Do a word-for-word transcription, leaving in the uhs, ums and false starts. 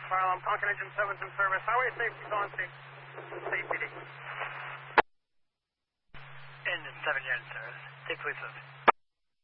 File, I'm Concord Engine seven's in service. Highway safety on C P D. Engine seven, you're in service. Take police with me.